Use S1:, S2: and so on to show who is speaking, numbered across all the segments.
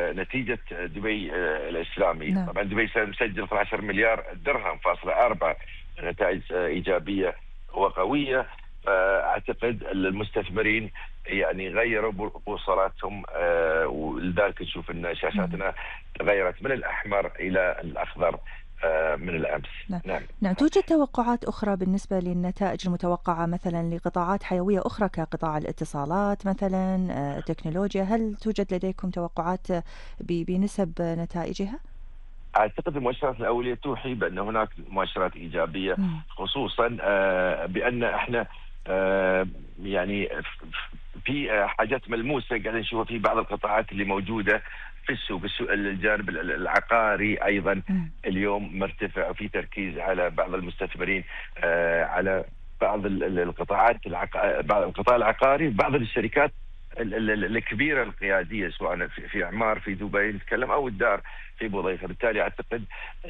S1: نتيجة دبي الإسلامي.
S2: نعم.
S1: طبعا دبي مسجل 12 مليار درهم فاصلة 4، نتائج إيجابية وقوية. أعتقد المستثمرين يعني غيروا بوصلاتهم، ولذلك نشوف أن شاشاتنا تغيرت من الأحمر إلى الأخضر من الأمس.
S2: نعم. توجد توقعات أخرى بالنسبة للنتائج المتوقعة مثلا لقطاعات حيوية أخرى كقطاع الاتصالات مثلا، تكنولوجيا؟ هل توجد لديكم توقعات بنسب نتائجها؟
S1: أعتقد المؤشرات الأولية توحي بأن هناك مؤشرات إيجابية، خصوصا بأن احنا يعني في حاجات ملموسة قاعدين نشوفها في بعض القطاعات اللي موجودة في السوق. الجانب العقاري أيضا اليوم مرتفع، وفي تركيز على بعض المستثمرين على بعض القطاعات، بعض القطاع العقاري، بعض الشركات الكبيرة القيادية سواء في عمار في دبي نتكلم أو الدار في بوظيفة. بالتالي أعتقد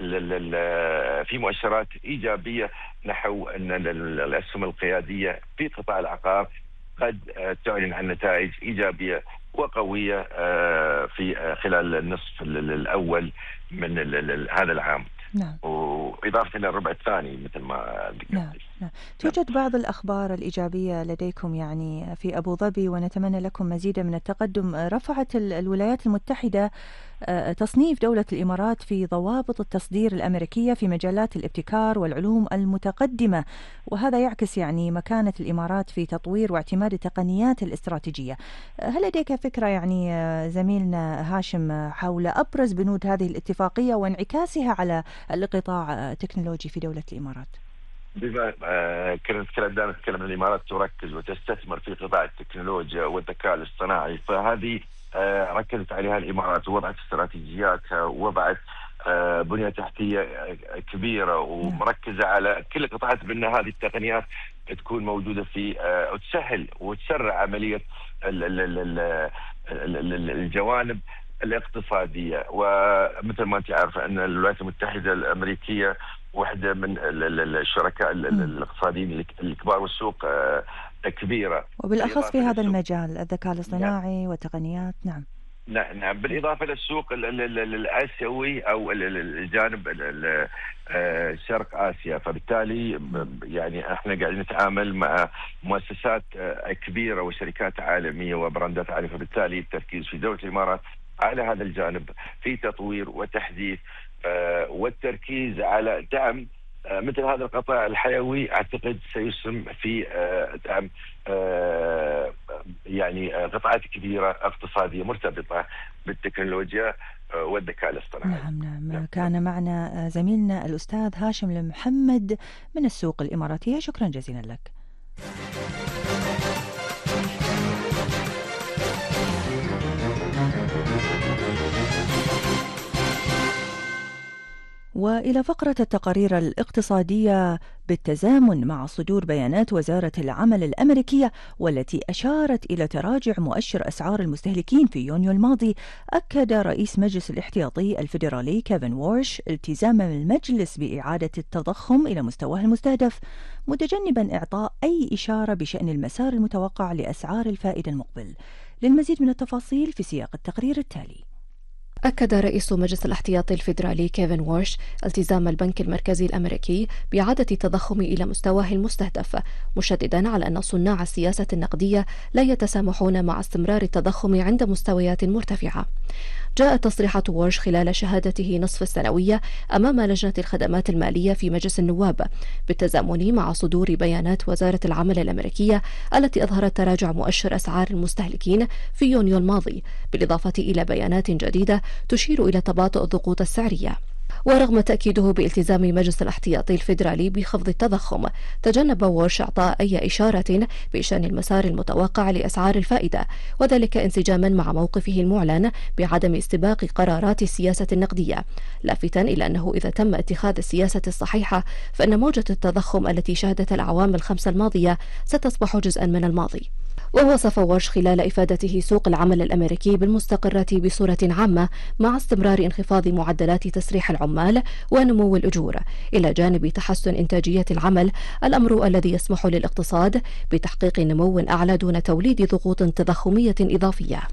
S1: في مؤشرات إيجابية نحو أن الأسهم القيادية في قطاع العقار قد تعلن عن نتائج إيجابية وقوية في خلال النصف الأول من هذا العام.
S2: نعم.
S1: وإضافة إلى الربع الثاني مثل ما ذكرت.
S2: نعم. توجد بعض الأخبار الإيجابية لديكم يعني في أبو ظبي، ونتمنى لكم مزيدا من التقدم. رفعت الولايات المتحدة تصنيف دولة الإمارات في ضوابط التصدير الأمريكية في مجالات الابتكار والعلوم المتقدمة، وهذا يعكس يعني مكانة الإمارات في تطوير واعتماد التقنيات الاستراتيجية. هل لديك فكرة يعني زميلنا هاشم حول أبرز بنود هذه الاتفاقية وانعكاسها على القطاع التكنولوجي في دولة الإمارات؟
S1: بما كنا دائما نتكلم عن الإمارات تركز وتستثمر في قطاع التكنولوجيا والذكاء الاصطناعي، فهذه ركزت عليها الإمارات ووضعت استراتيجياتها ووضعت بنية تحتية كبيرة ومركزة على كل القطاعات بأن هذه التقنيات تكون موجودة في وتسهل وتسرع عملية الجوانب الاقتصادية. ومثل ما أنت عارفة أن الولايات المتحدة الأمريكية واحدة من الشركاء الاقتصاديين الكبار، والسوق كبيرة
S2: وبالأخص في هذا المجال الذكاء الاصطناعي والتقنيات.
S1: نعم. بالإضافة للسوق الآسيوي أو الجانب شرق آسيا. فبالتالي يعني احنا قاعدين نتعامل مع مؤسسات كبيرة وشركات عالمية وبراندات عالمية، فبالتالي التركيز في دولة الإمارات على هذا الجانب في تطوير وتحديث والتركيز على دعم مثل هذا القطاع الحيوي. أعتقد سيسهم في دعم يعني قطاعات كبيرة اقتصادية مرتبطة بالتكنولوجيا والذكاء الاصطناعي.
S2: نعم. كان معنا زميلنا الأستاذ هاشم المحمد من السوق الإماراتية، شكرا جزيلا لك. وإلى فقرة التقارير الاقتصادية بالتزامن مع صدور بيانات وزارة العمل الأمريكية والتي أشارت إلى تراجع مؤشر أسعار المستهلكين في يونيو الماضي. أكد رئيس مجلس الاحتياطي الفيدرالي كيفن وورش التزام المجلس بإعادة التضخم إلى مستواه المستهدف، متجنبا إعطاء أي إشارة بشأن المسار المتوقع لأسعار الفائدة المقبل. للمزيد من التفاصيل في سياق التقرير التالي.
S3: أكد رئيس مجلس الاحتياطي الفيدرالي كيفن وورش التزام البنك المركزي الأمريكي بإعادة التضخم إلى مستواه المستهدف، مشددا على أن صناع السياسة النقدية لا يتسامحون مع استمرار التضخم عند مستويات مرتفعة. جاءت تصريحات وورش خلال شهادته نصف السنوية أمام لجنة الخدمات المالية في مجلس النواب بالتزامن مع صدور بيانات وزارة العمل الأمريكية التي أظهرت تراجع مؤشر أسعار المستهلكين في يونيو الماضي، بالإضافة إلى بيانات جديدة تشير إلى تباطؤ الضغوط السعرية. ورغم تأكيده بالتزام مجلس الاحتياطي الفيدرالي بخفض التضخم، تجنب وورش إعطاء أي إشارة بشأن المسار المتوقع لأسعار الفائدة، وذلك انسجاما مع موقفه المعلن بعدم استباق قرارات السياسة النقدية، لافتا إلى أنه إذا تم اتخاذ السياسة الصحيحة فإن موجة التضخم التي شهدت الأعوام الخمسة الماضية ستصبح جزءا من الماضي. ووصف وورش خلال إفادته سوق العمل الأمريكي بالمستقرة بصورة عامة مع استمرار انخفاض معدلات تسريح العمال ونمو الأجور، إلى جانب تحسن إنتاجية العمل، الأمر الذي يسمح للاقتصاد بتحقيق نمو أعلى دون توليد ضغوط تضخمية إضافية.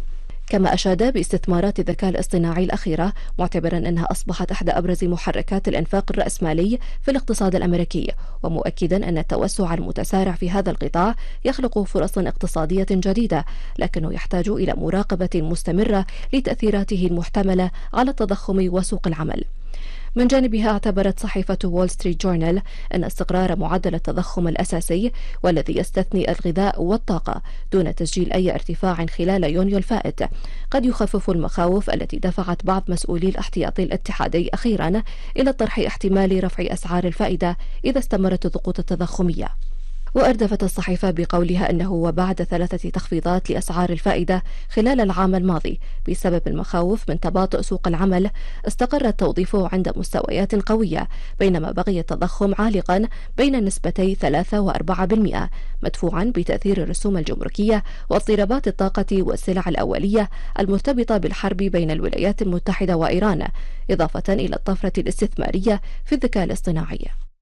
S3: كما أشاد باستثمارات الذكاء الاصطناعي الأخيرة، معتبرا أنها أصبحت إحدى أبرز محركات الإنفاق الرأسمالي في الاقتصاد الأمريكي، ومؤكدا أن التوسع المتسارع في هذا القطاع يخلق فرصا اقتصادية جديدة، لكنه يحتاج إلى مراقبة مستمرة لتأثيراته المحتملة على التضخم وسوق العمل. من جانبها اعتبرت صحيفة وول ستريت جورنال أن استقرار معدل التضخم الأساسي والذي يستثني الغذاء والطاقة دون تسجيل أي ارتفاع خلال يونيو الفائت قد يخفف المخاوف التي دفعت بعض مسؤولي الاحتياطي الاتحادي أخيرا إلى طرح احتمال رفع أسعار الفائدة إذا استمرت الضغوط التضخمية. وأردفت الصحيفة بقولها أنه وبعد 3 تخفيضات لأسعار الفائدة خلال العام الماضي بسبب المخاوف من تباطؤ سوق العمل، استقر التوظيف عند مستويات قوية، بينما بقي التضخم عالقا بين نسبتي 3 و4%، مدفوعا بتأثير الرسوم الجمركية واضطرابات الطاقة والسلع الأولية المرتبطة بالحرب بين الولايات المتحدة وإيران، إضافة إلى الطفرة الاستثمارية في الذكاء الاصطناعي.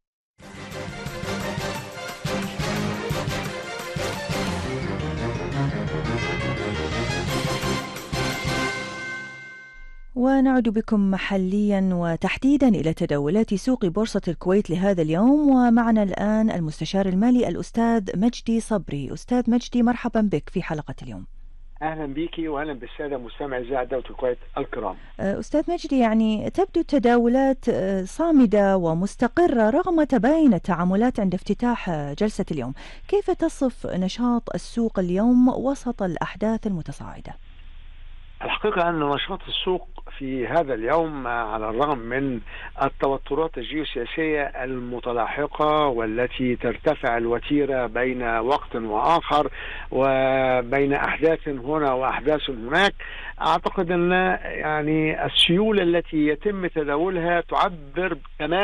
S2: ونعود بكم محليا وتحديدا إلى تداولات سوق بورصة الكويت لهذا اليوم، ومعنا الآن المستشار المالي الأستاذ مجدي صبري. أستاذ مجدي، مرحبا بك في حلقة اليوم.
S4: أهلا بك وأهلا بالسادة مستمعي إذاعة دولة الكويت الكرام.
S2: أستاذ مجدي، يعني تبدو التداولات صامدة ومستقرة رغم تباين التعاملات عند افتتاح جلسة اليوم. كيف تصف نشاط السوق اليوم وسط الأحداث المتصاعدة؟
S4: الحقيقة أن نشاط السوق في هذا اليوم على الرغم من التوترات الجيوسياسية المتلاحقة والتي ترتفع الوتيرة بين وقت وآخر وبين أحداث هنا وأحداث هناك، أعتقد أن يعني السيولة التي يتم تداولها تعبر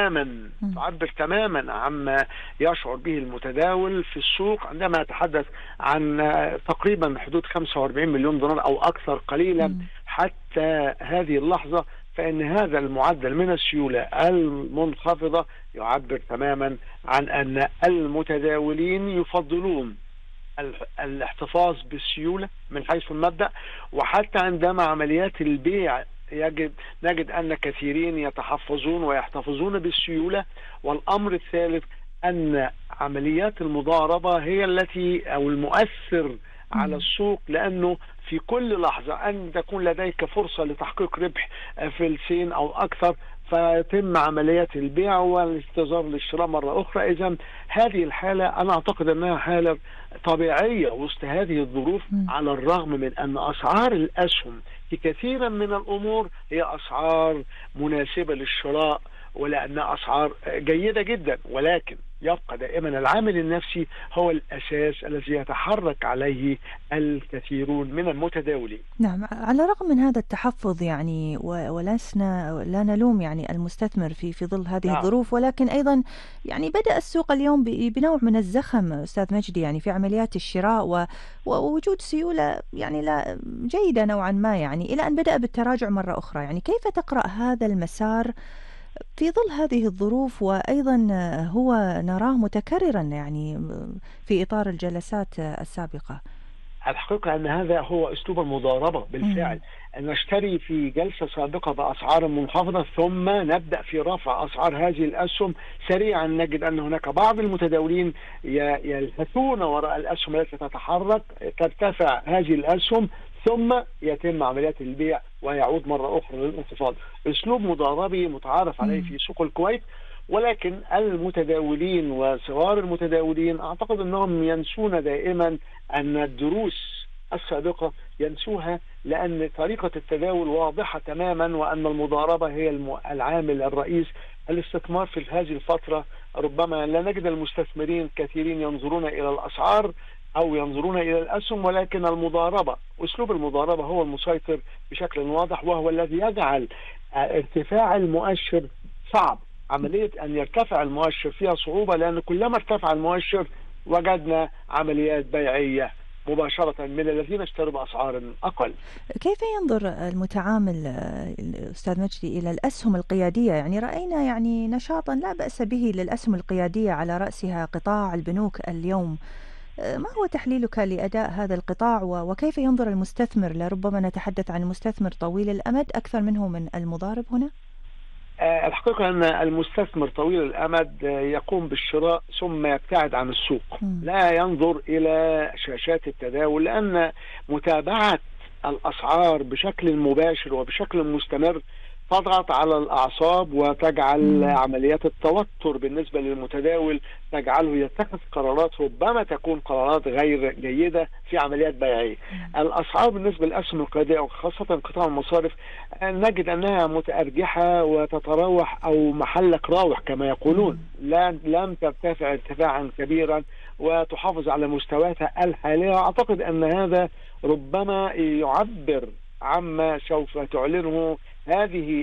S4: تماما عما يشعر به المتداول في السوق عندما يتحدث عن تقريبا حدود 45 مليون دولار أو أكثر قليلا حتى هذه اللحظة. فإن هذا المعدل من السيولة المنخفضة يعبر تماما عن أن المتداولين يفضلون الاحتفاظ بالسيولة من حيث المبدأ، وحتى عندما عمليات البيع نجد أن كثيرين يتحفظون ويحتفظون بالسيولة. والأمر الثالث أن عمليات المضاربة هي التي أو المؤثر على السوق، لأنه في كل لحظة أن تكون لديك فرصة لتحقيق ربح فلسين أو أكثر فيتم عمليات البيع والانتظار للشراء مرة أخرى. إذن هذه الحالة أنا أعتقد أنها حالة طبيعية وسط هذه الظروف، على الرغم من أن أسعار الأسهم في كثيرا من الأمور هي أسعار مناسبة للشراء ولأنها أسعار جيدة جدا، ولكن يبقى دائما العامل النفسي هو الأساس الذي يتحرك عليه الكثيرون من المتداولين.
S2: نعم، على الرغم من هذا التحفظ يعني لا نلوم يعني المستثمر في ظل هذه الظروف، ولكن أيضا يعني بدأ السوق اليوم بنوع من الزخم أستاذ مجدي، يعني في عمليات الشراء ووجود سيولة يعني لا جيدة نوعا ما، يعني إلى أن بدأ بالتراجع مرة أخرى. يعني كيف تقرأ هذا المسار في ظل هذه الظروف، وأيضا هو نراه متكررا يعني في إطار الجلسات السابقة؟
S4: الحقيقة أن هذا هو أسلوب المضاربة بالفعل، أن نشتري في جلسة سابقة بأسعار منخفضة ثم نبدأ في رفع أسعار هذه الأسهم سريعا. نجد أن هناك بعض المتداولين يلهثون وراء الأسهم التي تتحرك، ترتفع هذه الأسهم ثم يتم عمليات البيع ويعود مرة أخرى للانخفاض. أسلوب مضاربي متعارف عليه في سوق الكويت، ولكن المتداولين وصغار المتداولين أعتقد أنهم ينسون دائما أن الدروس السابقة ينسوها، لأن طريقة التداول واضحة تماما وأن المضاربة هي العامل الرئيس. الاستثمار في هذه الفترة ربما لا نجد المستثمرين كثيرين ينظرون إلى الأسعار أو ينظرون إلى الأسهم، ولكن المضاربة أسلوب المضاربة هو المسيطر بشكل واضح، وهو الذي يجعل ارتفاع المؤشر صعب. عملية أن يرتفع المؤشر فيها صعوبة، لأن كلما ارتفع المؤشر وجدنا عمليات بيعية مباشرة من الذين اشتروا بأسعار أقل.
S2: كيف ينظر المتعامل أستاذ مجدي إلى الأسهم القيادية؟ يعني رأينا يعني نشاطا لا بأس به للأسهم القيادية على رأسها قطاع البنوك اليوم. ما هو تحليلك لأداء هذا القطاع وكيف ينظر المستثمر؟ لربما نتحدث عن المستثمر طويل الأمد أكثر منه من المضارب هنا.
S4: الحقيقة أن المستثمر طويل الأمد يقوم بالشراء ثم يبتعد عن السوق، لا ينظر إلى شاشات التداول، لأن متابعة الأسعار بشكل مباشر وبشكل مستمر تضغط على الأعصاب وتجعل عمليات التوتر بالنسبة للمتداول تجعله يتخذ قرارات ربما تكون قرارات غير جيدة في عمليات بيعية. الأسعار بالنسبة للأسهم القيادية وخاصة قطاع المصارف نجد أنها متأرجحة وتتراوح أو محلك راوح كما يقولون، لم ترتفع ارتفاعا كبيرا وتحافظ على مستوياتها الحالية. أعتقد أن هذا ربما يعبر عما سوف تعلنه هذه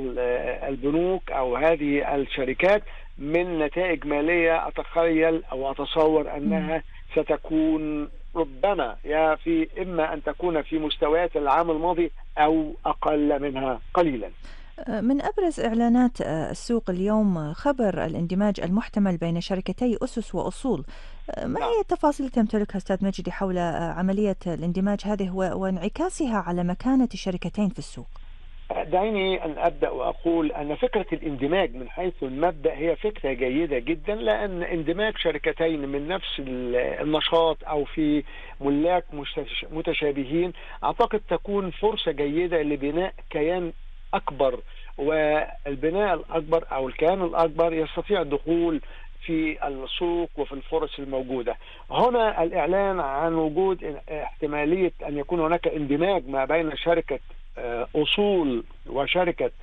S4: البنوك أو هذه الشركات من نتائج مالية. أتخيل أو أتصور أنها ستكون ربما إما أن تكون في مستويات العام الماضي أو أقل منها قليلا.
S2: من أبرز إعلانات السوق اليوم خبر الاندماج المحتمل بين شركتي أسس وأصول. ما هي التفاصيل تمتلكها أستاذ مجدي حول عملية الاندماج هذه وانعكاسها على مكانة الشركتين في السوق؟
S4: دعيني أن أبدأ وأقول أن فكرة الاندماج من حيث المبدأ هي فكرة جيدة جدا، لأن اندماج شركتين من نفس النشاط أو في ملاك متشابهين أعتقد تكون فرصة جيدة لبناء كيان أكبر، والبناء الأكبر أو الكيان الأكبر يستطيع الدخول في السوق وفي الفرص الموجودة. هنا الإعلان عن وجود احتمالية أن يكون هناك اندماج ما بين شركة أصول وشركة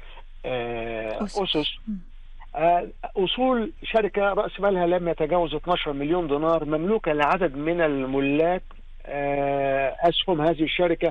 S4: أسس. أصول شركة رأس مالها لم يتجاوز 12 مليون دينار، مملوكة لعدد من الملاك. أسهم هذه الشركة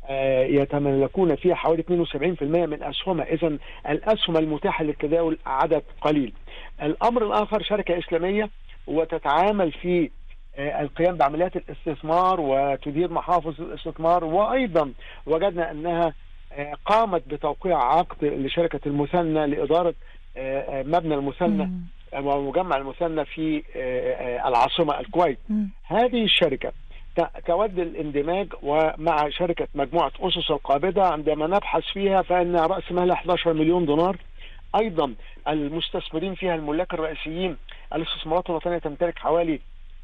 S4: يتملكون فيها حوالي 72% من أسهمها، إذن الأسهم المتاحة للتداول عدد قليل. الأمر الآخر شركة إسلامية وتتعامل في القيام بعمليات الاستثمار وتدير محافظ الاستثمار، وأيضا وجدنا أنها قامت بتوقيع عقد لشركة المثنى لإدارة مبنى المثنى ومجمع المثنى في العاصمة الكويت. هذه الشركة تود الاندماج ومع شركة مجموعة أسس القابضة. عندما نبحث فيها فإن رأس مالها 11 مليون دينار. أيضا المستثمرين فيها الملاك الرئيسيين الاستثمارات الوطنية تمتلك حوالي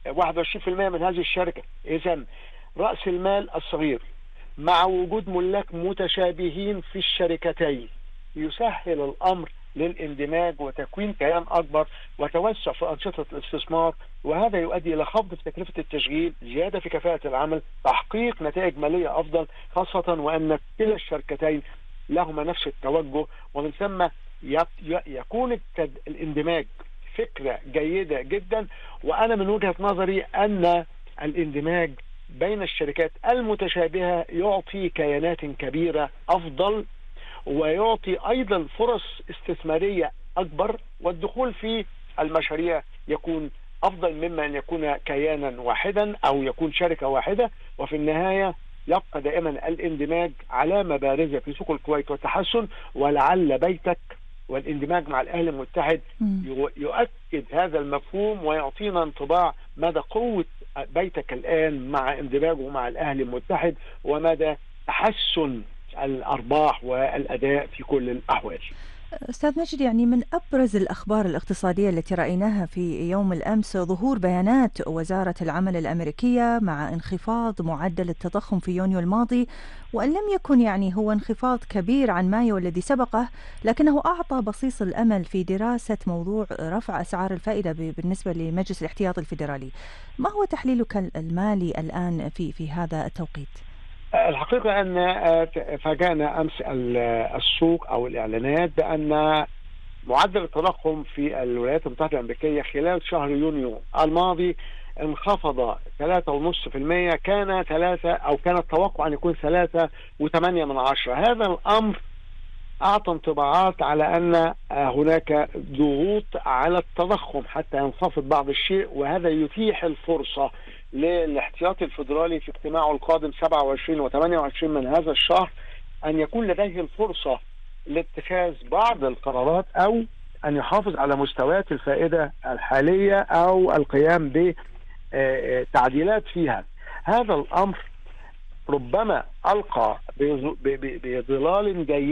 S4: 21% من هذه الشركة. إذن رأس المال الصغير مع وجود ملاك متشابهين في الشركتين يسهل الأمر للاندماج وتكوين كيان أكبر وتوسع في أنشطة الاستثمار، وهذا يؤدي إلى خفض في تكلفة التشغيل، زيادة في كفاءة العمل، تحقيق نتائج مالية أفضل، خاصة وأن كلا الشركتين لهما نفس التوجه. ومن ثم يكون الاندماج فكرة جيدة جدا. وأنا من وجهة نظري أن الاندماج بين الشركات المتشابهة يعطي كيانات كبيرة أفضل، ويعطي أيضا فرص استثمارية أكبر، والدخول في المشاريع يكون أفضل مما أن يكون كيانا واحدا أو يكون شركة واحدة. وفي النهاية يبقى دائما الاندماج علامة بارزة في سوق الكويت والتحسن، ولعل بيتك والاندماج مع الأهلي المتحد يؤكد هذا المفهوم ويعطينا انطباع مدى قوة بيتك الآن مع اندماجه مع الأهلي المتحد ومدى تحسن الأرباح والأداء في كل الأحوال.
S2: أستاذ مجد، يعني من أبرز الأخبار الاقتصادية التي رأيناها في يوم الأمس ظهور بيانات وزارة العمل الأمريكية مع انخفاض معدل التضخم في يونيو الماضي، وأن لم يكن يعني هو انخفاض كبير عن مايو الذي سبقه، لكنه أعطى بصيص الأمل في دراسة موضوع رفع أسعار الفائدة بالنسبة لمجلس الاحتياطي الفيدرالي. ما هو تحليلك المالي الآن في هذا التوقيت؟
S4: الحقيقة أن فاجأنا أمس السوق أو الإعلانات بأن معدل التضخم في الولايات المتحدة الأمريكية خلال شهر يونيو الماضي انخفض 3.5%، كان التوقع أن يكون 3.8. هذا الأمر أعطى انطباعات على أن هناك ضغوط على التضخم حتى ينخفض بعض الشيء، وهذا يتيح الفرصة للاحتياطي الفيدرالي في اجتماعه القادم 27 و28 من هذا الشهر أن يكون لديه الفرصة لاتخاذ بعض القرارات أو أن يحافظ على مستويات الفائدة الحالية أو القيام تعديلات فيها. هذا الأمر ربما ألقى بظلال جيد